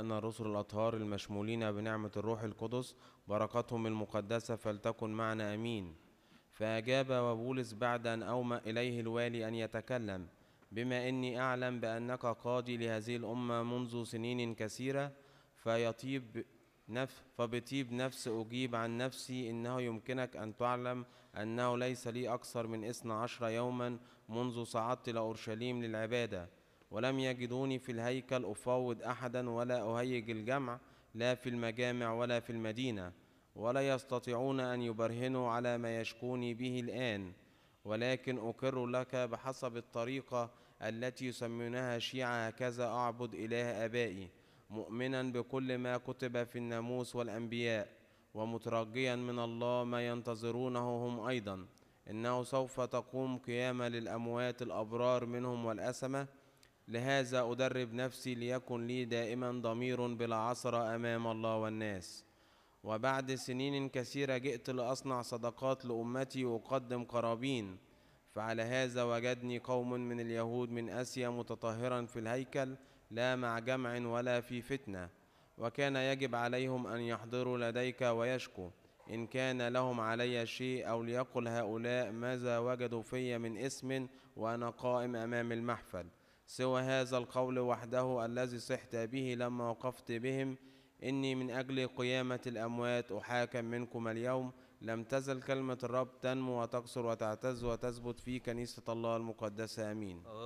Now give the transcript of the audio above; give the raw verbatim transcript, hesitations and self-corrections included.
آبائنا الرسل الأطهار المشمولين بنعمة الروح القدس، بركاتهم المقدسة فلتكن معنا أمين. فأجاب وبولس بعد أن أومأ إليه الوالي أن يتكلم: بما إني أعلم بأنك قاضي لهذه الأمة منذ سنين كثيرة، فيطيب نف فبطيب نفس أجيب عن نفسي إنه يمكنك أن تعلم أنه ليس لي أكثر من إثنى عشر يوما منذ صعدت إلى أورشليم للعبادة، ولم يجدوني في الهيكل أفاوض أحدا ولا أهيج الجمع، لا في المجامع ولا في المدينة، ولا يستطيعون أن يبرهنوا على ما يشكوني به الآن. ولكن أقر لك بحسب الطريقة التي يسمونها شيعة هكذا أعبد إله آبائي، مؤمنا بكل ما كتب في الناموس والأنبياء، ومترجيا من الله ما ينتظرونه هم أيضا، إنه سوف تقوم قيامة للأموات الأبرار منهم والأسمة. لهذا أدرب نفسي ليكن لي دائما ضمير بلا عثرة أمام الله والناس. وبعد سنين كثيرة جئت لأصنع صدقات لأمتي وأقدم قرابين، فعلى هذا وجدني قوم من اليهود من آسيا متطهرا في الهيكل، لا مع جمع ولا في فتنة، وكان يجب عليهم أن يحضروا لديك ويشكوا إن كان لهم علي شيء، أو ليقل هؤلاء ماذا وجدوا في من اسم وأنا قائم أمام المحفل، سوى هذا القول وحده الذي صحت به لما وقفت بهم: إني من أجل قيامة الأموات أحاكم منكم اليوم. لم تزل كلمة الرب تنمو وتكثر وتعتز وتثبت في كنيسة الله المقدسة. آمين.